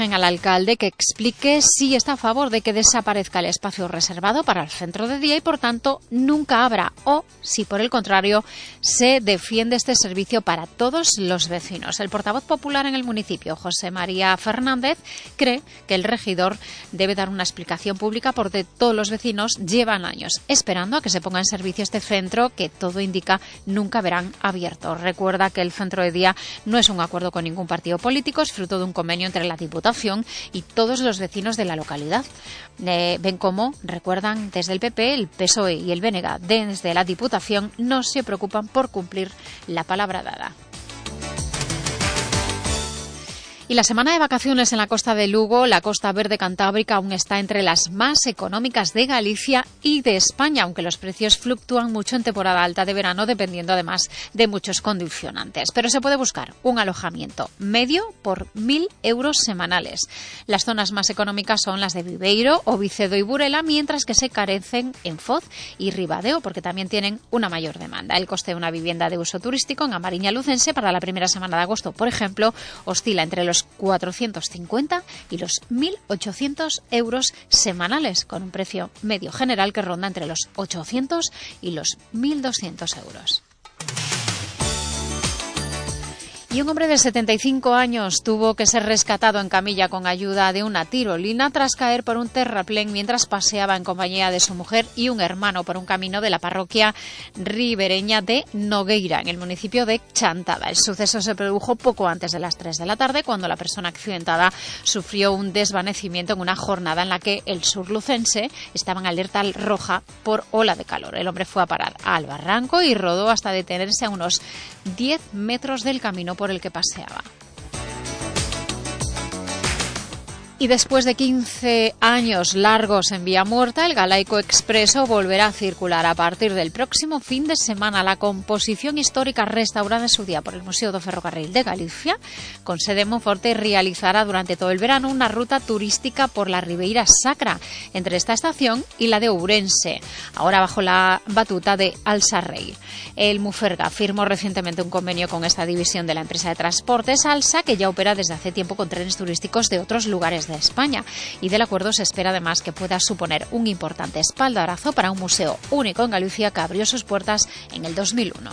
exigen al alcalde que explique si está a favor de que desaparezca el espacio reservado para el centro de día y, por tanto, nunca habrá, o si, por el contrario, se defiende este servicio para todos los vecinos. El portavoz popular en el municipio, José María Fernández, cree que el regidor debe dar una explicación pública porque todos los vecinos llevan años esperando a que se ponga en servicio este centro que todo indica nunca verán abierto. Recuerda que el centro de día no es un acuerdo con ningún partido político, es fruto de un convenio entre la Diputación y todos los vecinos de la localidad. Ven cómo, recuerdan, desde el PP, el PSOE y el BNG, desde la Diputación, no se preocupan por cumplir la palabra dada. Y la semana de vacaciones en la costa de Lugo, la Costa Verde Cantábrica, aún está entre las más económicas de Galicia y de España, aunque los precios fluctúan mucho en temporada alta de verano, dependiendo además de muchos condicionantes. Pero se puede buscar un alojamiento medio por 1.000 euros semanales. Las zonas más económicas son las de Viveiro, Ovicedo y Burela, mientras que se carecen en Foz y Ribadeo, porque también tienen una mayor demanda. El coste de una vivienda de uso turístico en Amariña Lucense para la primera semana de agosto, por ejemplo, oscila entre los 450 y los 1.800 euros semanales, con un precio medio general que ronda entre los 800 y los 1.200 euros. Y un hombre de 75 años tuvo que ser rescatado en camilla con ayuda de una tirolina tras caer por un terraplén mientras paseaba en compañía de su mujer y un hermano por un camino de la parroquia ribereña de Nogueira, en el municipio de Chantada. El suceso se produjo poco antes de las 3 de la tarde, cuando la persona accidentada sufrió un desvanecimiento en una jornada en la que el sur lucense estaba en alerta roja por ola de calor. El hombre fue a parar al barranco y rodó hasta detenerse a unos 10 metros del camino por el que paseaba. Y después de 15 años largos en vía muerta, el Galaico Expreso volverá a circular a partir del próximo fin de semana. La composición histórica restaurada en su día por el Museo do Ferrocarril de Galicia, con sede en Monforte, realizará durante todo el verano una ruta turística por la Ribeira Sacra, entre esta estación y la de Ourense, ahora bajo la batuta de Alsa Rei. El Muferga firmó recientemente un convenio con esta división de la empresa de transportes Alsa, que ya opera desde hace tiempo con trenes turísticos de otros lugares de España, y del acuerdo se espera además que pueda suponer un importante espaldarazo para un museo único en Galicia que abrió sus puertas en el 2001.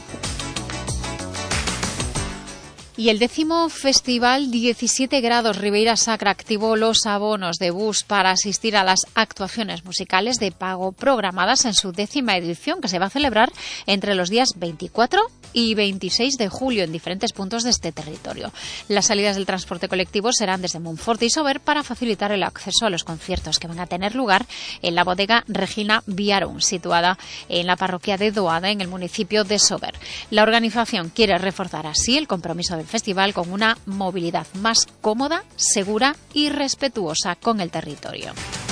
Y el 10º Festival 17 Grados Ribeira Sacra activó los abonos de bus para asistir a las actuaciones musicales de pago programadas en su 10ª edición, que se va a celebrar entre los días 24 y 26 de julio en diferentes puntos de este territorio. Las salidas del transporte colectivo serán desde Monforte y Sober para facilitar el acceso a los conciertos que van a tener lugar en la bodega Regina Viarón, situada en la parroquia de Doada, en el municipio de Sober. La organización quiere reforzar así el compromiso del festival con una movilidad más cómoda, segura y respetuosa con el territorio.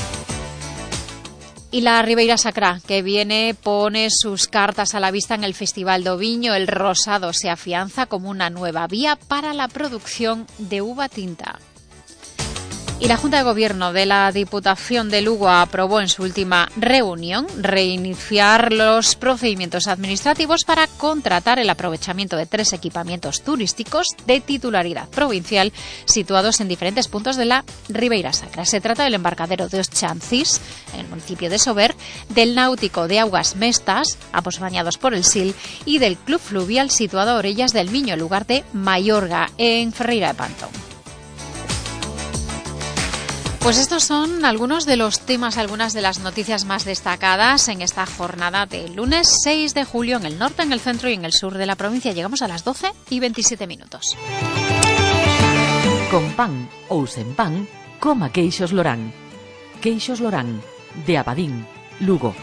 Y la Ribeira Sacra, que viene, pone sus cartas a la vista en el Festival do Viño. El rosado se afianza como una nueva vía para la producción de uva tinta. Y la Junta de Gobierno de la Diputación de Lugo aprobó en su última reunión reiniciar los procedimientos administrativos para contratar el aprovechamiento de 3 equipamientos turísticos de titularidad provincial situados en diferentes puntos de la Ribeira Sacra. Se trata del embarcadero de Os Chancis, en el municipio de Sober, del náutico de Augas Mestas, ambos bañados por el Sil, y del Club Fluvial situado a orillas del Miño, lugar de Mayorga, en Ferreira de Pantón. Pues estos son algunos de los temas, algunas de las noticias más destacadas en esta jornada del lunes 6 de julio en el norte, en el centro y en el sur de la provincia. Llegamos a las 12:27. Con pan ou sen pan, coma queixos Lorán. Queixos Lorán, de Abadín, Lugo.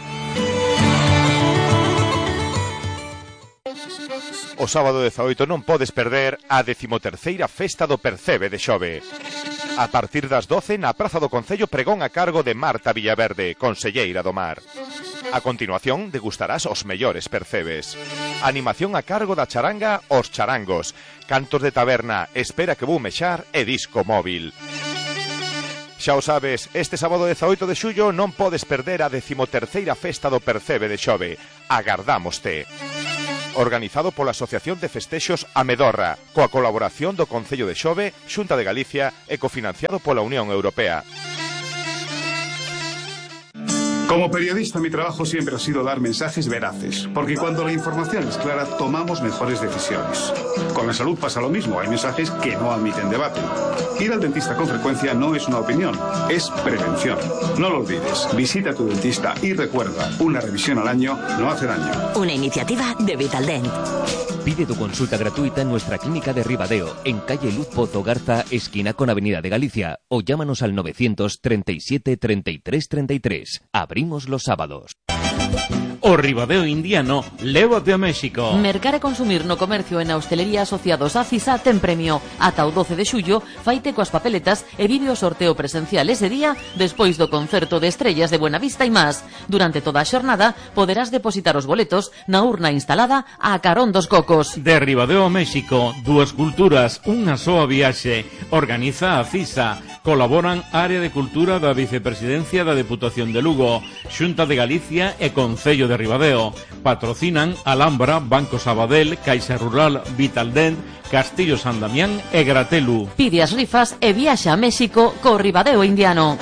O sábado 18 non podes perder a 13ª Festa do Percebe de Xove. A partir das 12 na Praza do Concello, pregón a cargo de Marta Villaverde, conselleira do Mar. A continuación degustarás os mellores percebes. Animación a cargo da charanga Os Charangos, cantos de taberna, espera que vou mexar e disco móvil. Xa o sabes, este sábado 18 de xullo non podes perder a 13ª Festa do Percebe de Xove. Agardámoste. organizado pola Asociación de Festexos Amedorra, coa colaboración do Concello de Xove, Xunta de Galicia e cofinanciado pola Unión Europea. Como periodista, mi trabajo siempre ha sido dar mensajes veraces, porque cuando la información es clara, tomamos mejores decisiones. Con la salud pasa lo mismo, hay mensajes que no admiten debate. Ir al dentista con frecuencia no es una opinión, es prevención. No lo olvides, visita a tu dentista y recuerda, una revisión al año no hace daño. Una iniciativa de Vitaldent. Pide tu consulta gratuita en nuestra clínica de Ribadeo, en calle Luz Pozo Garza, esquina con Avenida de Galicia, o llámanos al 937 33 33. Abrimos los sábados. O Ribadeo Indiano, lévate a México. Mercar e consumir no comercio e na hostelería asociados a CISA ten premio. Ata o 12 de xullo, faite coas papeletas e vive o sorteo presencial ese día despois do concerto de estrellas de Buenavista e más. Durante toda a xornada poderás depositar os boletos na urna instalada a carón dos cocos. De Ribadeo a México, dúas culturas, unha soa viaxe. Organiza a CISA. Colaboran Área de Cultura da Vicepresidencia da Deputación de Lugo, Xunta de Galicia e Concello de Ribadeo. Patrocinan Alhambra, Banco Sabadell, Caixa Rural, Vitaldent, Castillo San Damián e Gratelu. Pide as rifas e viaxa a México co Ribadeo Indiano.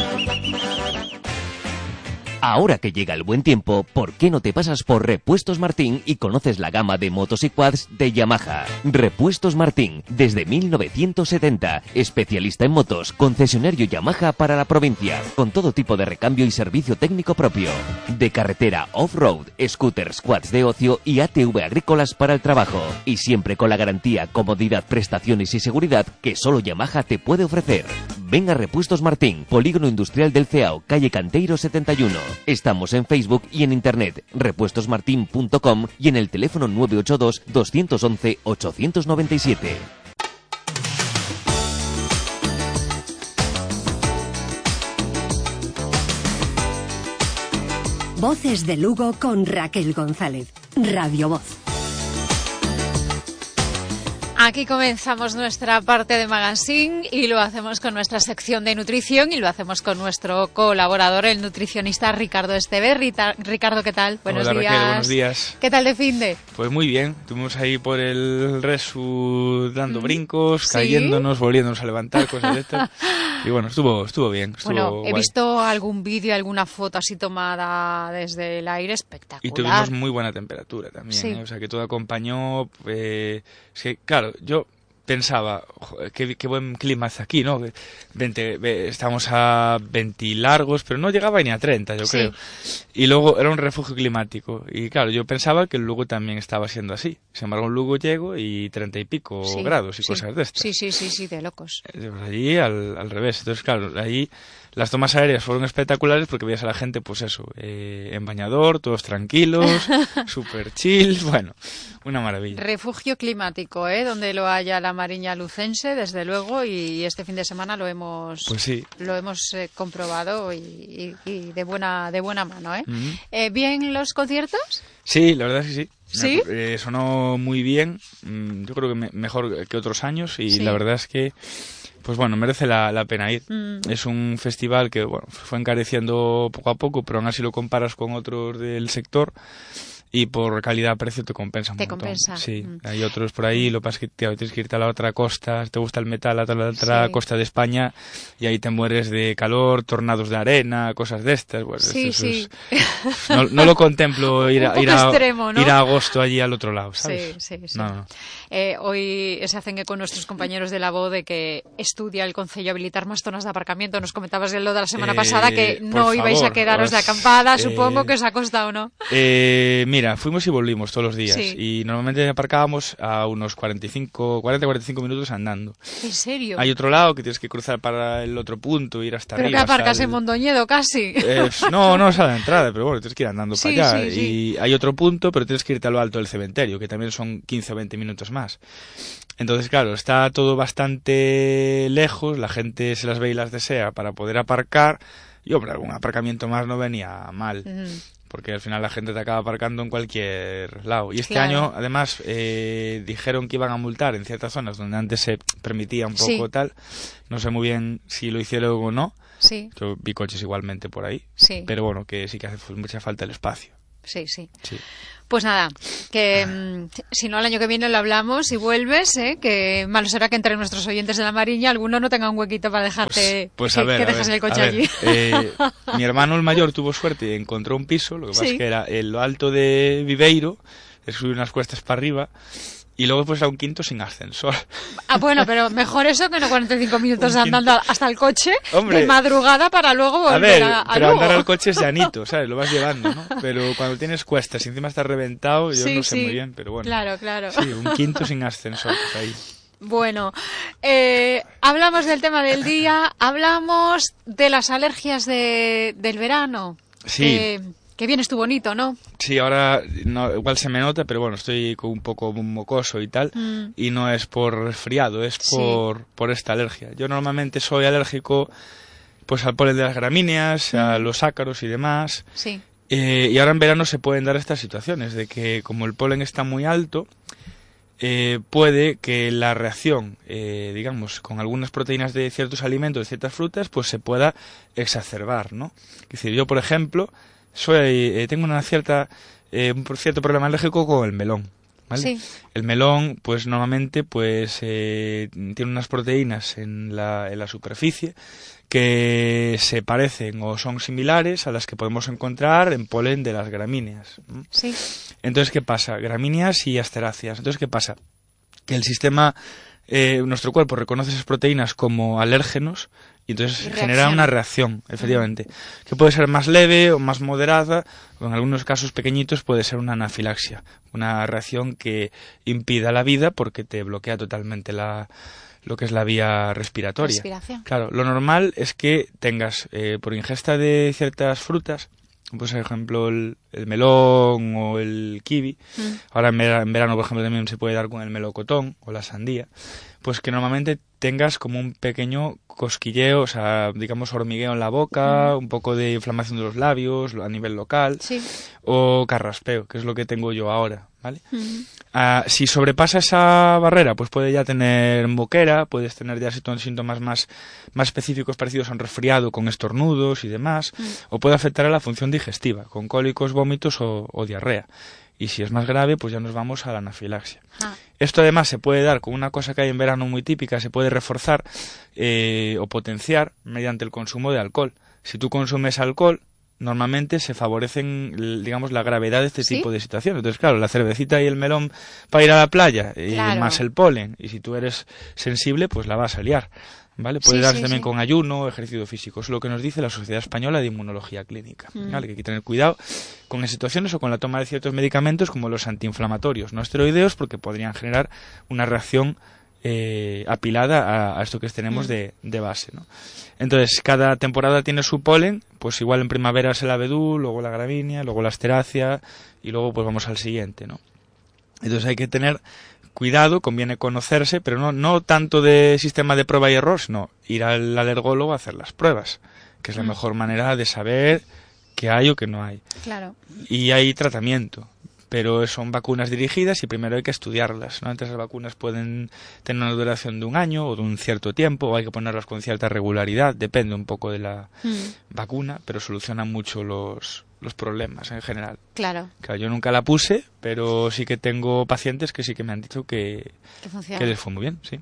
Ahora que llega el buen tiempo, ¿por qué no te pasas por Repuestos Martín y conoces la gama de motos y quads de Yamaha? Repuestos Martín, desde 1970, especialista en motos, concesionario Yamaha para la provincia, con todo tipo de recambio y servicio técnico propio. De carretera off-road, scooters, quads de ocio y ATV agrícolas para el trabajo. Y siempre con la garantía, comodidad, prestaciones y seguridad que solo Yamaha te puede ofrecer. Ven a Repuestos Martín, Polígono Industrial del Ceao, calle Canteiro 71. Estamos en Facebook y en internet, repuestosmartin.com y en el teléfono 982 211 897. Voces de Lugo con Raquel González. Radio Voz. Aquí comenzamos nuestra parte de magazine y lo hacemos con nuestra sección de nutrición y lo hacemos con nuestro colaborador, el nutricionista Ricardo Esteve. Ricardo, ¿qué tal? Buenos días. Raquel, buenos días. ¿Qué tal de finde? Pues muy bien, estuvimos ahí por el Resu dando brincos, cayéndonos, volviéndonos a levantar, cosas de estas. Y bueno, estuvo bien, Bueno, he guay. visto algún vídeo, alguna foto así tomada desde el aire, espectacular. Y tuvimos muy buena temperatura también, sí. O sea que todo acompañó, es que, claro, yo pensaba, qué buen clima hace aquí, ¿no? Estamos a 20 largos, pero no llegaba ni a 30, yo creo. Y luego era un refugio climático. Y claro, yo pensaba que el Lugo también estaba siendo así. Sin embargo, en Lugo llego y 30 y pico grados y cosas de estas. Sí, de locos. Allí al revés. Entonces, claro, allí las tomas aéreas fueron espectaculares porque veías a la gente, pues eso, en bañador, todos tranquilos, súper chill, bueno, una maravilla. Refugio climático, donde lo haya la Mariña Lucense, desde luego, y este fin de semana lo hemos comprobado y de buena mano, ¿eh? Uh-huh. ¿Bien los conciertos? Sí, la verdad es que sí. ¿Sí? Sonó muy bien, yo creo que mejor que otros años y la verdad es que pues bueno, merece la pena ir. Es un festival que bueno, fue encareciendo poco a poco, pero aún así lo comparas con otros del sector y por calidad-precio te compensa un montón. Compensa. Sí, hay otros por ahí, lo que pasa es que tienes que irte a la otra costa, te gusta el metal, a la otra costa de España y ahí te mueres de calor, tornados de arena, cosas de estas. Bueno, sí. No lo contemplo ir extremo, ¿no? Ir a agosto allí al otro lado, ¿sabes? Sí. No. Hoy se hacen eco nuestros compañeros de la voz de que estudia el Concello habilitar más zonas de aparcamiento. Nos comentabas de lo de la semana pasada que no ibais a quedaros de acampada, supongo que os ha costado, ¿no? Mira, fuimos y volvimos todos los días y normalmente aparcábamos a unos 40-45 minutos andando. ¿En serio? Hay otro lado que tienes que cruzar para el otro punto, ir hasta arriba. ¿Pero que aparcas en Mondoñedo casi? No es a la entrada, pero bueno, tienes que ir andando para allá. Sí. Y hay otro punto, pero tienes que irte a lo alto del cementerio, que también son 15 o 20 minutos más. Entonces, claro, está todo bastante lejos, la gente se las ve y las desea para poder aparcar. Y, hombre, algún aparcamiento más no venía mal. Porque al final la gente te acaba aparcando en cualquier lado. Y este año, además, dijeron que iban a multar en ciertas zonas donde antes se permitía un poco tal. No sé muy bien si lo hicieron o no. Sí. Yo vi coches igualmente por ahí. Sí. Pero bueno, que sí que hace mucha falta el espacio. Sí, sí. Pues nada, que si no, el año que viene lo hablamos y vuelves, que malo será que entre nuestros oyentes de la Mariña alguno no tenga un huequito para dejarte pues que dejas el coche allí. Mi hermano el mayor tuvo suerte y encontró un piso, lo que pasa es que era en lo alto de Viveiro, subir unas cuestas para arriba, y luego pues era un quinto sin ascensor. Bueno, pero mejor eso que no 45 minutos andando hasta el coche. Hombre, de madrugada para luego volver a pero Lugo. andar al coche es llanito, ¿sabes? Lo vas llevando, ¿no? Pero cuando tienes cuestas y encima estás reventado, yo no sé muy bien, pero bueno. Claro. Sí, un quinto sin ascensor, pues ahí. Bueno, hablamos del tema del día, hablamos de las alergias del verano. Sí. Que vienes tú bonito, ¿no? Sí, ahora no, igual se me nota, pero bueno, estoy con un poco mocoso y tal, y no es por resfriado, es por esta alergia. Yo normalmente soy alérgico pues al polen de las gramíneas, a los ácaros y demás. Sí. Y ahora en verano se pueden dar estas situaciones de que como el polen está muy alto, puede que la reacción, digamos, con algunas proteínas de ciertos alimentos, de ciertas frutas, pues se pueda exacerbar, ¿no? Es decir, yo, por ejemplo, tengo un cierto problema alérgico con el melón, ¿vale? Sí. El melón, pues normalmente, pues tiene unas proteínas en la superficie que se parecen o son similares a las que podemos encontrar en polen de las gramíneas. Sí. Entonces, ¿qué pasa? Gramíneas y asteráceas. Entonces, ¿qué pasa? Que el sistema, nuestro cuerpo reconoce esas proteínas como alérgenos y entonces genera una reacción, efectivamente, que puede ser más leve o más moderada, o en algunos casos pequeñitos puede ser una anafilaxia, una reacción que impida la vida porque te bloquea totalmente lo que es la vía respiratoria. Respiración. Claro, lo normal es que tengas, por ingesta de ciertas frutas, pues por ejemplo el melón o el kiwi, ahora en verano por ejemplo también se puede dar con el melocotón o la sandía, pues que normalmente tengas como un pequeño cosquilleo, o sea, digamos hormigueo en la boca, un poco de inflamación de los labios a nivel local, o carraspeo, que es lo que tengo yo ahora, ¿vale? Si sobrepasa esa barrera, pues puede ya tener moquera, puedes tener ya síntomas más específicos parecidos a un resfriado con estornudos y demás, o puede afectar a la función digestiva, con cólicos, vómitos o diarrea. Y si es más grave, pues ya nos vamos a la anafilaxia. Esto además se puede dar con una cosa que hay en verano muy típica, se puede reforzar o potenciar mediante el consumo de alcohol. Si tú consumes alcohol, normalmente se favorecen, digamos, la gravedad de este tipo de situaciones. Entonces, claro, la cervecita y el melón para ir a la playa, y más el polen, y si tú eres sensible, pues la vas a liar. ¿Vale? Puede darse también con ayuno, ejercicio físico. Eso es lo que nos dice la Sociedad Española de Inmunología Clínica. ¿Vale? Que hay que tener cuidado con situaciones o con la toma de ciertos medicamentos como los antiinflamatorios no esteroideos, porque podrían generar una reacción apilada a esto que tenemos de base, ¿no? Entonces, cada temporada tiene su polen, pues igual en primavera es el abedul, luego la gramínea, luego la asterácea y luego pues vamos al siguiente, ¿no? Entonces hay que tener cuidado, conviene conocerse, pero no tanto de sistema de prueba y error, sino ir al alergólogo a hacer las pruebas, que es la mejor manera de saber qué hay o qué no hay. Claro. Y hay tratamiento, pero son vacunas dirigidas y primero hay que estudiarlas, ¿no? Entonces las vacunas pueden tener una duración de un año o de un cierto tiempo, o hay que ponerlas con cierta regularidad, depende un poco de la vacuna, pero solucionan mucho los problemas en general. Claro, yo nunca la puse, pero sí que tengo pacientes que sí que me han dicho que les fue muy bien, sí.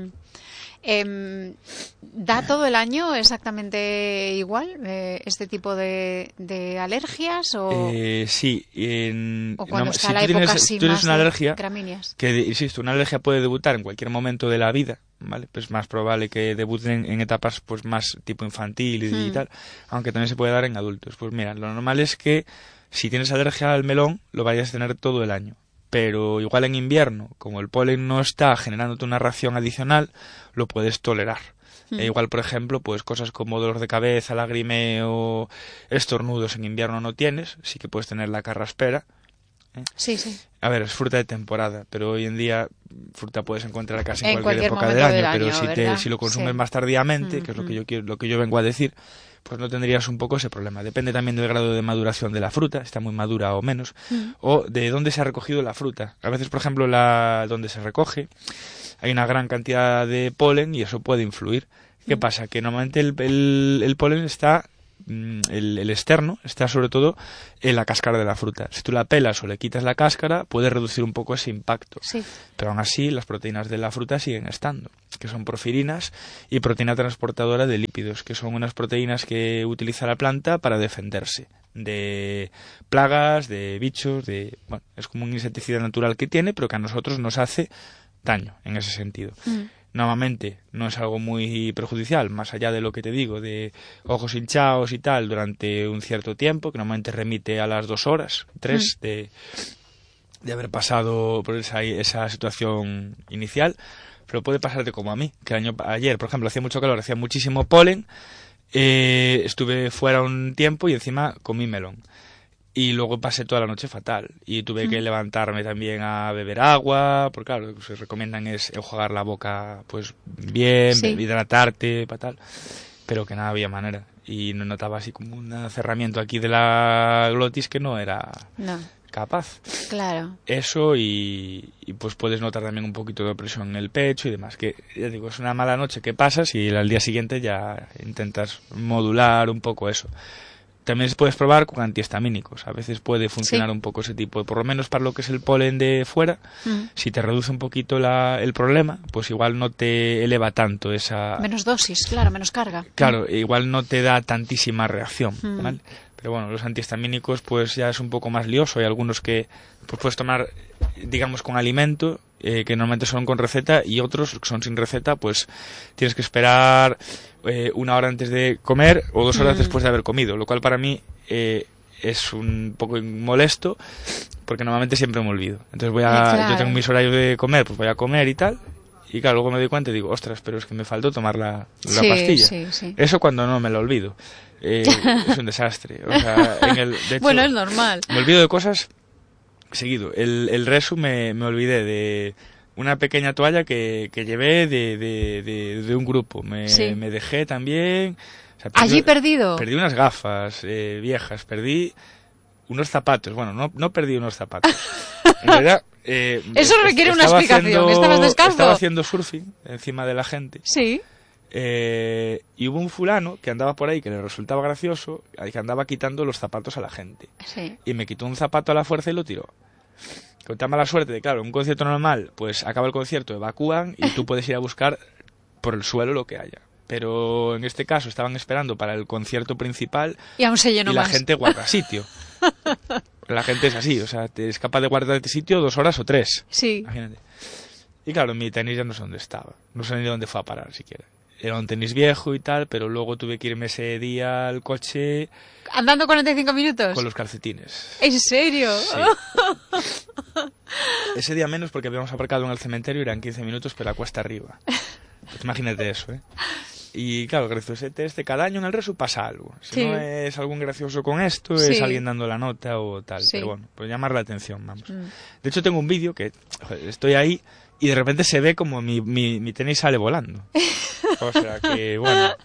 ¿Da todo el año exactamente igual este tipo de alergias? O sí. ¿O cuando está si la tú época tienes, así tú tienes más una de alergia, gramíneas? que insisto, una alergia puede debutar en cualquier momento de la vida, ¿vale? Pues es más probable que debuten en etapas pues más tipo infantil y tal, aunque también se puede dar en adultos. Pues mira, lo normal es que si tienes alergia al melón, lo vayas a tener todo el año. Pero igual en invierno, como el polen no está generándote una reacción adicional, lo puedes tolerar. Igual, por ejemplo, pues cosas como dolor de cabeza, lagrimeo, estornudos en invierno no tienes, sí que puedes tener la carraspera. Sí. A ver, es fruta de temporada, pero hoy en día fruta puedes encontrar casi en cualquier época del del año, año, pero si lo consumes más tardíamente, que es lo que yo vengo a decir, pues no tendrías un poco ese problema. Depende también del grado de maduración de la fruta, está muy madura o menos, o de dónde se ha recogido la fruta. A veces, por ejemplo, donde se recoge, hay una gran cantidad de polen y eso puede influir. ¿Qué pasa? Que normalmente el polen está el externo está sobre todo en la cáscara de la fruta. Si tú la pelas o le quitas la cáscara, puedes reducir un poco ese impacto. Sí. Pero aún así, las proteínas de la fruta siguen estando, que son porfirinas y proteína transportadora de lípidos, que son unas proteínas que utiliza la planta para defenderse de plagas, de bichos, bueno, es como un insecticida natural que tiene, pero que a nosotros nos hace daño en ese sentido. Normalmente no es algo muy perjudicial, más allá de lo que te digo, de ojos hinchados y tal, durante un cierto tiempo, que normalmente remite a las 2 horas, 3, de haber pasado por esa situación inicial, pero puede pasarte como a mí, que ayer, por ejemplo, hacía mucho calor, hacía muchísimo polen, estuve fuera un tiempo y encima comí melón. Y luego pasé toda la noche fatal. Y tuve que levantarme también a beber agua, porque claro, lo que se recomiendan es enjuagar la boca pues bien, hidratarte, tal. Pero que nada había manera. Y no notaba así como un cerramiento aquí de la glotis que no era capaz. Claro. Eso y pues puedes notar también un poquito de presión en el pecho y demás. Que ya digo, es una mala noche que pasas y al día siguiente ya intentas modular un poco eso. También se puedes probar con antihistamínicos. A veces puede funcionar un poco ese tipo. Por lo menos para lo que es el polen de fuera, si te reduce un poquito el problema, pues igual no te eleva tanto esa... Menos dosis, claro, menos carga. Claro, igual no te da tantísima reacción, ¿vale? Pero bueno, los antihistamínicos pues ya es un poco más lioso. Hay algunos que pues puedes tomar, digamos, con alimento, que normalmente son con receta, y otros que son sin receta, pues tienes que esperar 1 hora antes de comer o 2 horas después de haber comido, lo cual para mí es un poco molesto, porque normalmente siempre me olvido. Entonces yo tengo mis horarios de comer, pues voy a comer y tal, y claro, luego me doy cuenta y digo, ostras, pero es que me faltó tomar la pastilla. Sí. Eso cuando no me lo olvido. Es un desastre. O sea, de hecho, bueno, es normal. Me olvido de cosas seguido. El resu me olvidé de una pequeña toalla que llevé de un grupo. Me dejé también... O sea, ¿Allí perdido? Perdí unas gafas viejas, perdí unos zapatos. Bueno, no perdí unos zapatos. En realidad... eso requiere una explicación. ¿Estabas descalzo? Estaba haciendo surfing encima de la gente. Sí. Y hubo un fulano que andaba por ahí que le resultaba gracioso, que andaba quitando los zapatos a la gente. Sí. Y me quitó un zapato a la fuerza y lo tiró. Con tan mala suerte de, claro, en un concierto normal, pues acaba el concierto, evacúan y tú puedes ir a buscar por el suelo lo que haya. Pero en este caso estaban esperando para el concierto principal y aún se llenó y la más. gente guarda sitio. La gente es así, o sea, es capaz de guardarte sitio 2 horas o 3. Sí. Imagínate. Y claro, mi tenis ya no sé dónde estaba. No sé ni dónde fue a parar siquiera. Era un tenis viejo y tal, pero luego tuve que irme ese día al coche... ¿Andando 45 minutos? Con los calcetines. ¿En serio? Sí. Ese día menos porque habíamos aparcado en el cementerio, eran 15 minutos, pero a cuesta arriba. Pues imagínate eso, ¿eh? Y claro, graciosete cada año en el resu pasa algo. Si no es algún gracioso con esto, es alguien dando la nota o tal. Sí. Pero bueno, pues llamar la atención, vamos. De hecho, tengo un vídeo que estoy ahí y de repente se ve como mi tenis sale volando. O sea que, bueno...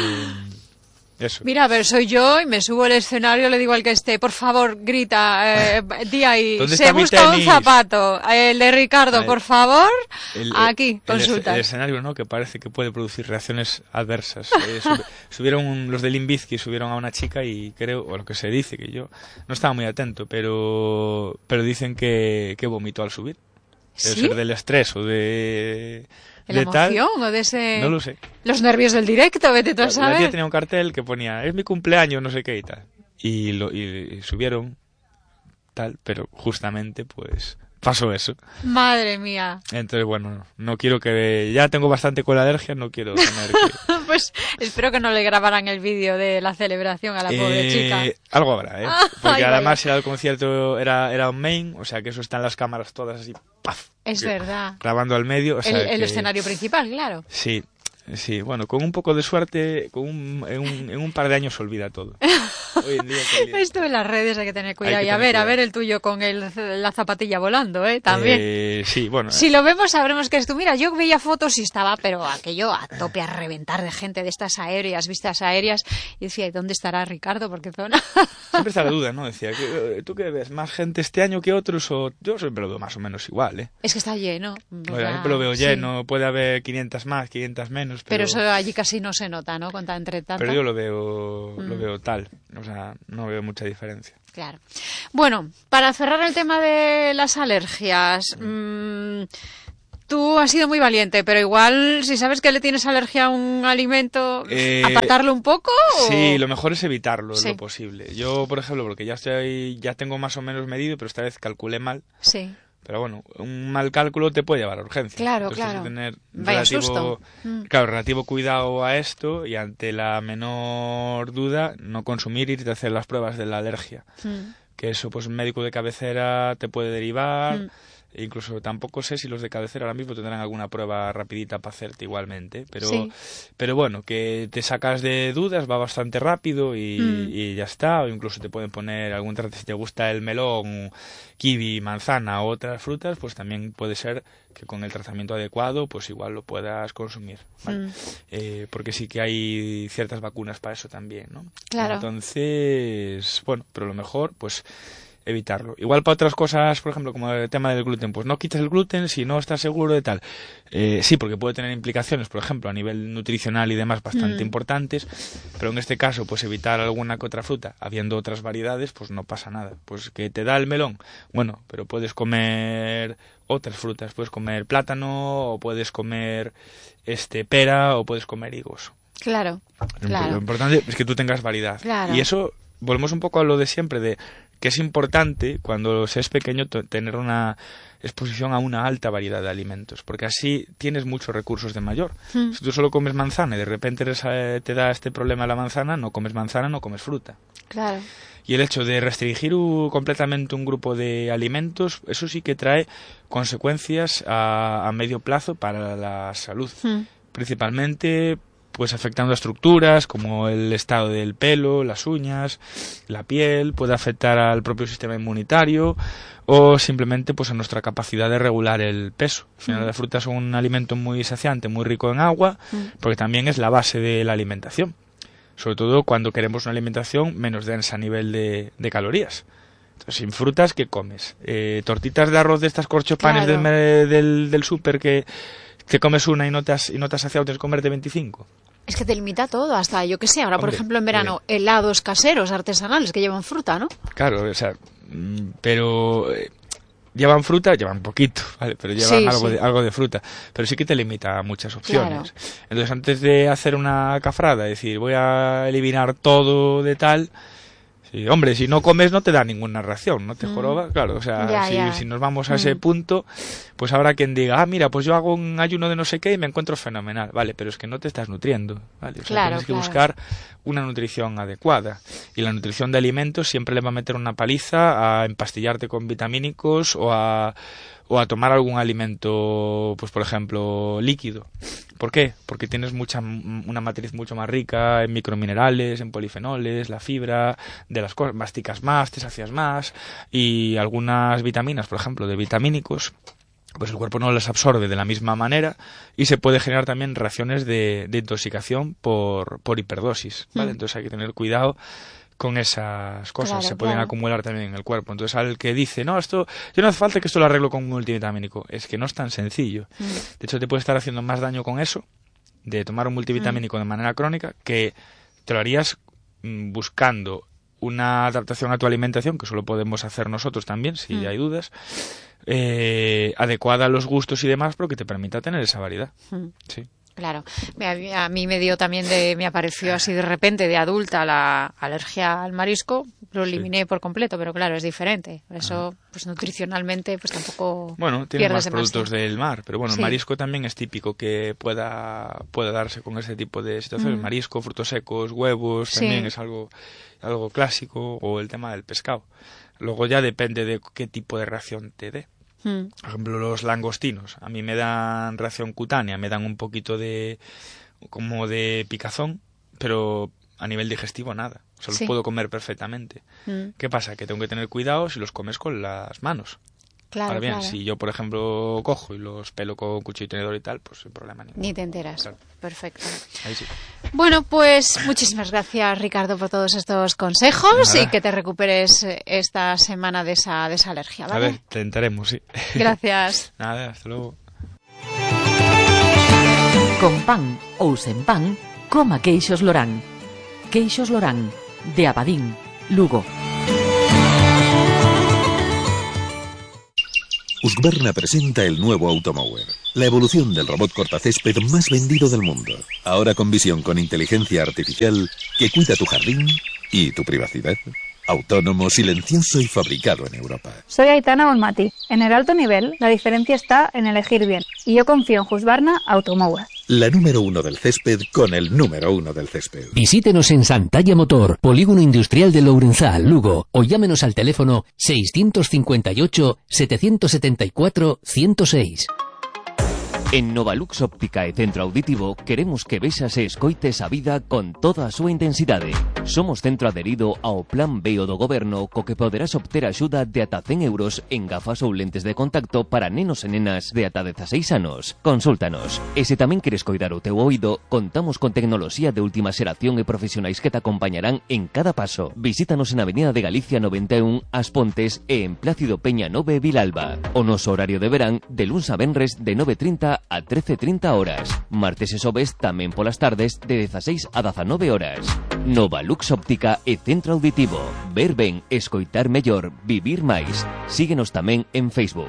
Eso. Mira, a ver, soy yo y me subo al escenario, le digo al que esté, por favor, grita, di ahí, se busca un zapato, el de Ricardo, por favor, aquí, consulta. El escenario, ¿no?, que parece que puede producir reacciones adversas. Subieron los de Limp Bizkit, subieron a una chica y creo, o lo que se dice, que yo no estaba muy atento, pero dicen que vomitó al subir. Debe ser del estrés o de... ¿De la emoción o de ese...? No lo sé. Los nervios del directo, vete tú a saber. La tía tenía un cartel que ponía, es mi cumpleaños, no sé qué y tal. Y subieron tal, pero justamente pues pasó eso. Madre mía. Entonces, bueno, no quiero que... Ya tengo bastante con la alergia, no quiero tener que... Pues espero que no le grabaran el vídeo de la celebración a la pobre chica. Algo habrá, ¿eh? Porque además el concierto era un main, o sea que eso está en las cámaras todas así, ¡paf! Es verdad. Grabando al medio. O sea el escenario principal, claro. Sí, bueno, con un poco de suerte, en un par de años se olvida todo. Hoy en día esto en las redes hay que tener cuidado. Y a ver el tuyo con la zapatilla volando, también. Sí, bueno. Si lo vemos sabremos que es tú. Mira, yo veía fotos y estaba, pero aquello a tope, a reventar de gente de estas vistas aéreas. Y decía, ¿y dónde estará Ricardo? Porque zona... Siempre está la duda, ¿no? Decía, ¿tú qué ves? ¿Más gente este año que otros? O yo siempre lo veo más o menos igual, ¿eh? Es que está lleno. Bueno, siempre lo veo lleno, puede haber 500 más, 500 menos. Pero eso allí casi no se nota, ¿no? Entre tanto. Pero yo lo veo tal, o sea, no veo mucha diferencia. Claro. Bueno, para cerrar el tema de las alergias, tú has sido muy valiente, pero igual si sabes que le tienes alergia a un alimento, ¿apartarlo un poco? Sí, lo mejor es evitarlo lo posible. Yo, por ejemplo, porque ya tengo más o menos medido, pero esta vez calculé mal. Sí. Pero bueno, un mal cálculo te puede llevar a urgencia. Claro, entonces, claro. Tener relativo cuidado a esto y ante la menor duda, no consumir y irte a hacer las pruebas de la alergia. Que eso, pues un médico de cabecera te puede derivar. Incluso tampoco sé si los de cabecera ahora mismo tendrán alguna prueba rapidita para hacerte igualmente, pero bueno, que te sacas de dudas, va bastante rápido y ya está, o incluso te pueden poner algún trato si te gusta el melón, kiwi, manzana o otras frutas, pues también puede ser que con el tratamiento adecuado pues igual lo puedas consumir, ¿vale? Porque sí que hay ciertas vacunas para eso también, ¿no? Claro. Entonces, bueno, pero lo mejor pues evitarlo. Igual para otras cosas, por ejemplo, como el tema del gluten, pues no quites el gluten si no estás seguro de tal. Sí, porque puede tener implicaciones, por ejemplo, a nivel nutricional y demás bastante importantes, pero en este caso, pues evitar alguna que otra fruta, habiendo otras variedades, pues no pasa nada. Pues que te da el melón, bueno, pero puedes comer otras frutas, puedes comer plátano, o puedes comer pera, o puedes comer higos. Claro. Lo importante es que tú tengas variedad. Claro. Y eso, volvemos un poco a lo de siempre, de que es importante cuando se es pequeño tener una exposición a una alta variedad de alimentos, porque así tienes muchos recursos de mayor. Si tú solo comes manzana y de repente te da este problema la manzana, no comes manzana, no comes fruta. Claro. Y el hecho de restringir completamente un grupo de alimentos, eso sí que trae consecuencias a medio plazo para la salud. Principalmente pues afectando a estructuras como el estado del pelo, las uñas, la piel, puede afectar al propio sistema inmunitario o simplemente pues a nuestra capacidad de regular el peso. Al final las frutas son un alimento muy saciante, muy rico en agua, porque también es la base de la alimentación, sobre todo cuando queremos una alimentación menos densa a nivel de calorías. Entonces, sin frutas, ¿qué comes? Tortitas de arroz de estas corchopanes del súper que te comes una y no te has saciado, tienes que comerte 25. Es que te limita todo, hasta, yo qué sé, ahora por ejemplo en verano, helados caseros, artesanales, que llevan fruta, ¿no? Claro, o sea, pero llevan fruta, llevan poquito, ¿vale? Pero llevan algo de fruta, pero sí que te limita a muchas opciones. Claro. Entonces, antes de hacer una cafrada, decir, voy a eliminar todo de tal... Sí, hombre, si no comes no te da ninguna reacción, no te jorobas, claro, o sea, si nos vamos a ese punto, pues habrá quien diga, mira, pues yo hago un ayuno de no sé qué y me encuentro fenomenal, vale, pero es que no te estás nutriendo, vale, o sea, tienes que buscar una nutrición adecuada, y la nutrición de alimentos siempre le va a meter una paliza a empastillarte con vitamínicos o a tomar algún alimento, pues por ejemplo, líquido. ¿Por qué? Porque tienes una matriz mucho más rica en microminerales, en polifenoles, la fibra de las cosas, masticas más, te sacias más, y algunas vitaminas, por ejemplo, de vitamínicos, pues el cuerpo no las absorbe de la misma manera y se puede generar también reacciones de intoxicación por hiperdosis, ¿vale? Entonces hay que tener cuidado con esas cosas, se pueden acumular también en el cuerpo. Entonces, al que dice, no, yo no hace falta que esto lo arreglo con un multivitamínico, es que no es tan sencillo. De hecho, te puede estar haciendo más daño con eso, de tomar un multivitamínico de manera crónica, que te lo harías buscando una adaptación a tu alimentación, que solo podemos hacer nosotros también, si hay dudas, adecuada a los gustos y demás, pero que te permita tener esa variedad. Sí. Claro, a mí me apareció así de repente de adulta la alergia al marisco, lo eliminé por completo, pero claro, es diferente, por eso pues nutricionalmente pues tampoco tiene más productos del mar, pero bueno, el marisco también es típico que pueda darse con ese tipo de situaciones, marisco, frutos secos, huevos, también es algo clásico, o el tema del pescado. Luego ya depende de qué tipo de reacción te dé. Por ejemplo, los langostinos, a mí me dan reacción cutánea, me dan un poquito como de picazón, pero a nivel digestivo nada, o sea, los puedo comer perfectamente. ¿Qué pasa? Que tengo que tener cuidado si los comes con las manos. Ahora bien, si yo, por ejemplo, cojo y los pelo con cuchillo y tenedor y tal, pues sin problema ninguno. Ni te enteras. Claro. Perfecto. Ahí sí. Bueno, pues muchísimas gracias, Ricardo, por todos estos consejos. Nada. Y que te recuperes esta semana de esa alergia, ¿vale? A ver, intentaremos, sí. Gracias. Nada, hasta luego. Con pan ou sen pan, coma queixos Lorán. Queixos Lorán, de Abadín, Lugo. Husqvarna presenta el nuevo Automower, la evolución del robot cortacésped más vendido del mundo. Ahora con visión con inteligencia artificial que cuida tu jardín y tu privacidad. Autónomo, silencioso y fabricado en Europa. Soy Aitana Bonmati. En el alto nivel, la diferencia está en elegir bien. Y yo confío en Husqvarna Automower. La número 1 del césped con el número 1 del césped. Visítenos en Santalla Motor, Polígono Industrial de Lourenzá, Lugo, o llámenos al teléfono 658 774 106. En Novalux Óptica e Centro Auditivo queremos que vexas e escoites a vida con toda a súa intensidade. Somos centro adherido ao Plan B do Goberno co que poderás obter axuda de ata 100 euros en gafas ou lentes de contacto para nenos e nenas de ata 16 anos. Consúltanos. E se tamén queres coidar o teu oído, contamos con tecnoloxía de última xeración e profesionais que te acompañarán en cada paso. Visítanos en Avenida de Galicia 91, As Pontes e en Plácido Peña 9, Vilalba. O noso horario de verán de luns a venres de 9:30 a 13:30 horas. Martes e xoves tamén polas tardes de 16 a 19 horas. Novalux Óptica e Centro Auditivo. Ver ben, escoitar mellor, vivir máis. Síguenos tamén en Facebook.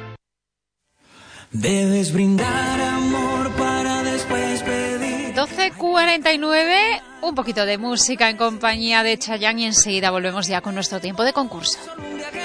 Debes brindar amor para después pedir. 12:49, un poquito de música en compañía de Chayanne y enseguida volvemos ya con nuestro tiempo de concurso.